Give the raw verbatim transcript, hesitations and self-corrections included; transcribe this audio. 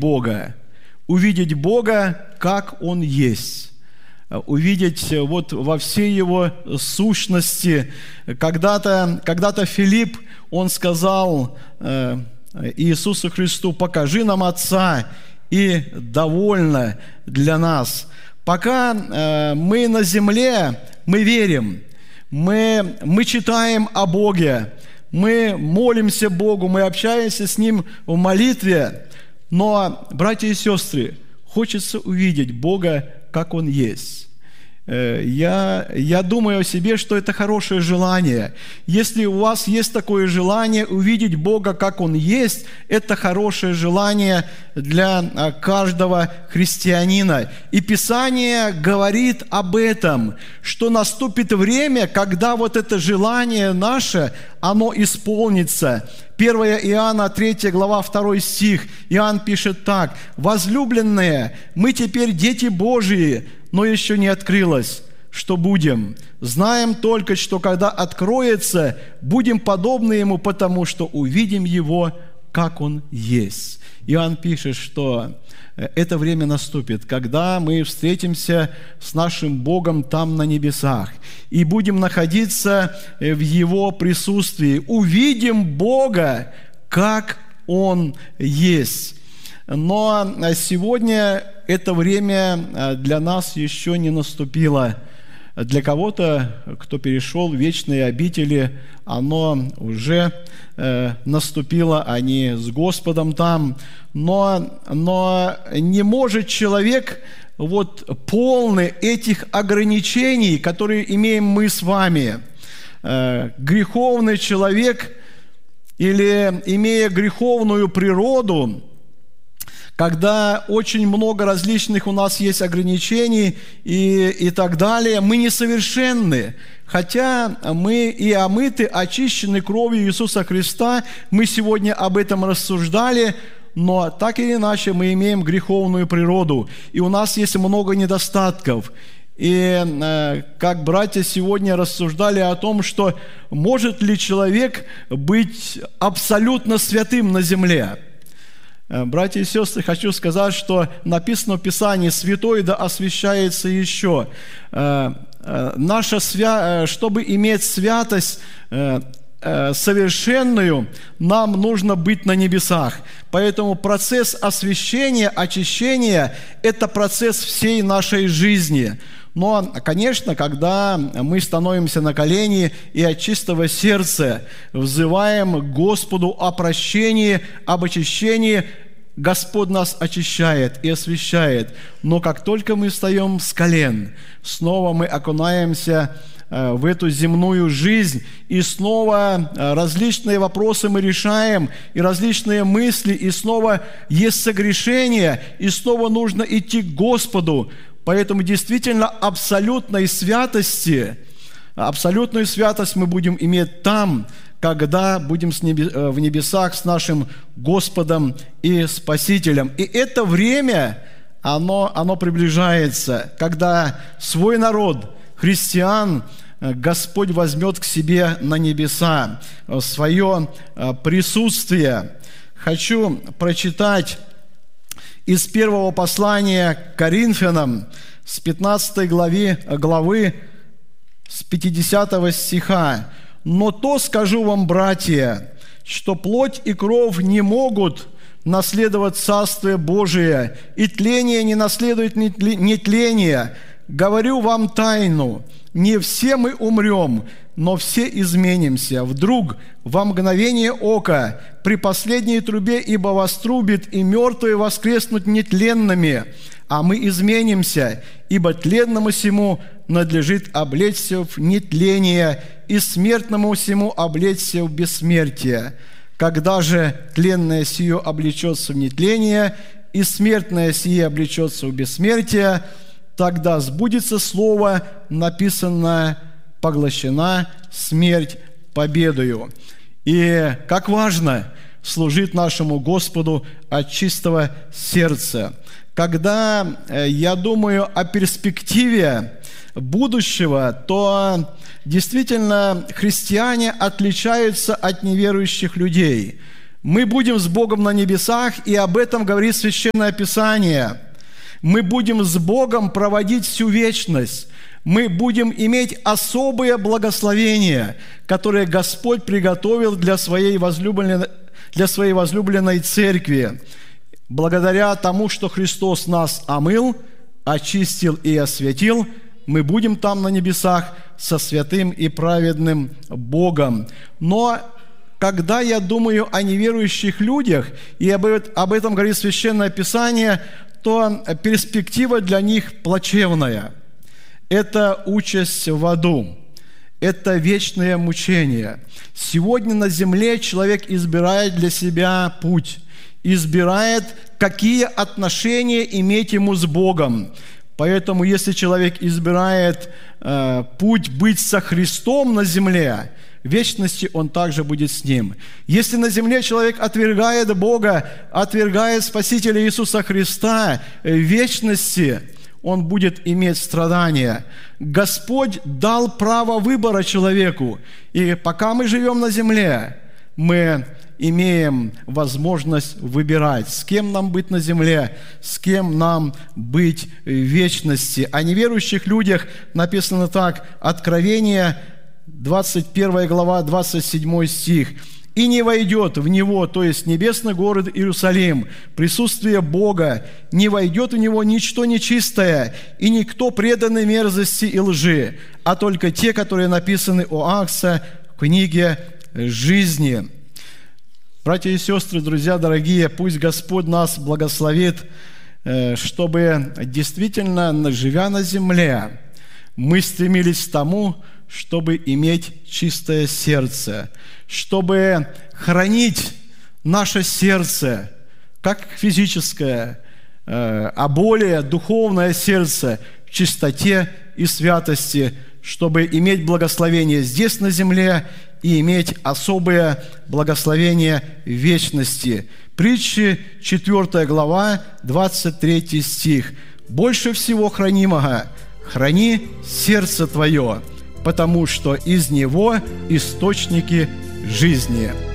Бога, увидеть Бога, как Он есть, увидеть вот во всей Его сущности. Когда-то, когда-то Филипп, он сказал Иисусу Христу: «Покажи нам Отца, и довольно для нас». Пока мы на земле, мы верим, мы, мы читаем о Боге, мы молимся Богу, мы общаемся с Ним в молитве, но, братья и сестры, хочется увидеть Бога, как Он есть. Я, я думаю о себе, что это хорошее желание. Если у вас есть такое желание увидеть Бога, как Он есть, это хорошее желание для каждого христианина. И Писание говорит об этом, что наступит время, когда вот это желание наше, оно исполнится. первое Иоанна, третья глава, второй стих. Иоанн пишет так: «Возлюбленные, мы теперь дети Божии, но еще не открылось, что будем. Знаем только, что когда откроется, будем подобны Ему, потому что увидим Его, как Он есть». Иоанн пишет, что это время наступит, когда мы встретимся с нашим Богом там на небесах и будем находиться в Его присутствии. Увидим Бога, как Он есть. Но сегодня это время для нас еще не наступило. Для кого-то, кто перешел в вечные обители, оно уже э, наступило, они с Господом там. Но, но не может человек вот полный этих ограничений, которые имеем мы с вами. Э, греховный человек или имея греховную природу, когда очень много различных у нас есть ограничений и, и так далее, мы несовершенны. Хотя мы и омыты, очищены кровью Иисуса Христа, мы сегодня об этом рассуждали, но так или иначе мы имеем греховную природу, и у нас есть много недостатков. И э, как братья сегодня рассуждали о том, что может ли человек быть абсолютно святым на земле. Братья и сестры, хочу сказать, что написано в Писании: «Святой да освящается еще». Наша свя... Чтобы иметь святость совершенную, нам нужно быть на небесах. Поэтому процесс освящения, очищения – это процесс всей нашей жизни. Но, конечно, когда мы становимся на колени и от чистого сердца взываем к Господу о прощении, об очищении, Господь нас очищает и освящает. Но как только мы встаем с колен, снова мы окунаемся в эту земную жизнь, и снова различные вопросы мы решаем, и различные мысли, и снова есть согрешение, и снова нужно идти к Господу. Поэтому действительно абсолютной святости, абсолютную святость мы будем иметь там, когда будем в небесах с нашим Господом и Спасителем. И это время, оно, оно приближается, когда свой народ, христиан, Господь возьмет к себе на небеса, в свое присутствие. Хочу прочитать из первого послания к Коринфянам, с пятнадцатой главы, главы, с пятидесятого стиха. «Но то скажу вам, братья, что плоть и кровь не могут наследовать Царствие Божие, и тление не наследует нетление. Говорю вам тайну, не все мы умрем, но все изменимся. Вдруг, во мгновение ока, при последней трубе, ибо вострубит, и мертвые воскреснут нетленными, а мы изменимся, ибо тленному сему надлежит облечься в нетление, и смертному сему облечься в бессмертие. Когда же тленное сие облечется в нетление, и смертное сие облечется в бессмертие, тогда сбудется слово, написанное: поглощена смерть победою». И как важно служить нашему Господу от чистого сердца. Когда я думаю о перспективе будущего, то действительно христиане отличаются от неверующих людей. Мы будем с Богом на небесах, и об этом говорит Священное Писание. Мы будем с Богом проводить всю вечность. Мы будем иметь особые благословения, которые Господь приготовил для своей возлюбленной, для своей возлюбленной церкви. Благодаря тому, что Христос нас омыл, очистил и осветил, мы будем там на небесах со святым и праведным Богом. Но когда я думаю о неверующих людях, и об этом говорит Священное Писание, то перспектива для них плачевная. Это участь в аду, это вечное мучение. Сегодня на земле человек избирает для себя путь, избирает, какие отношения иметь ему с Богом. Поэтому, если человек избирает э, путь быть со Христом на земле, в вечности он также будет с Ним. Если на земле человек отвергает Бога, отвергает Спасителя Иисуса Христа, в вечности он будет иметь страдания. Господь дал право выбора человеку. И пока мы живем на земле, мы имеем возможность выбирать, с кем нам быть на земле, с кем нам быть в вечности. О неверующих людях написано так, Откровение, двадцать первая глава, двадцать седьмой стих. «И не войдет в него, то есть небесный город Иерусалим, присутствие Бога, не войдет в него ничто нечистое, и никто преданный мерзости и лжи, а только те, которые написаны у Агнца в книге жизни». Братья и сестры, друзья дорогие, пусть Господь нас благословит, чтобы действительно, живя на земле, мы стремились к тому, чтобы иметь чистое сердце, чтобы хранить наше сердце, как физическое, а более духовное сердце в чистоте и святости, чтобы иметь благословение здесь на земле и иметь особое благословение в вечности. Притчи, четвёртая глава, двадцать третий стих. «Больше всего хранимого храни сердце твое, потому что из него источники жизни».